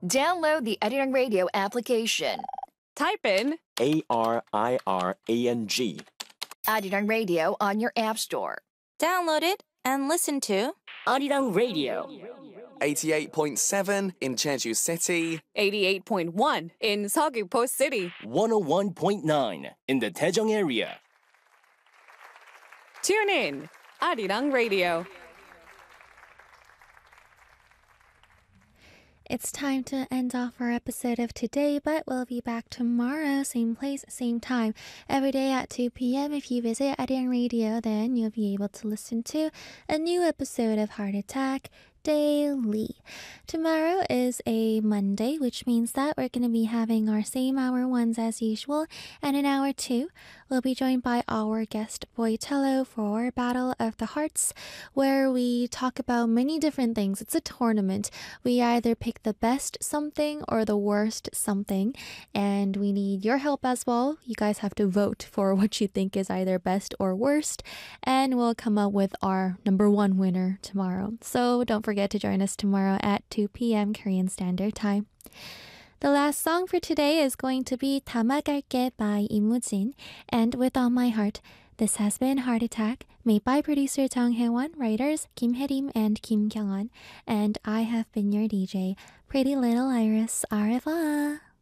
Download the Arirang Radio application. Type in ARIRANG. Arirang Radio on your app store. Download it and listen to Arirang Radio. 88.7 in Jeju City. 88.1 in Seogwipo City. 101.9 in the Daejeong area. Tune in, Arirang Radio. It's time to end off our episode of today, but we'll be back tomorrow, same place, same time, every day at 2 p.m. If you visit Arirang Radio, then you'll be able to listen to a new episode of Heart Attack Daily. Tomorrow is a Monday, which means that we're going to be having our same hour ones as usual, and in hour two, we'll be joined by our guest Boitello for Battle of the Hearts, where we talk about many different things. It's a tournament. We either pick the best something or the worst something, and we need your help as well. You guys have to vote for what you think is either best or worst, and we'll come up with our number one winner tomorrow. So don't forget to join us tomorrow at 2 p.m. Korean Standard Time. The last song for today is going to be 담아갈게 by Imujin, and With All My Heart. This has been Heart Attack, made by producer Jung Hae-won, writers Kim Hae-rim and Kim Kyung-won, and I have been your DJ, Pretty Little Iris. Au revoir!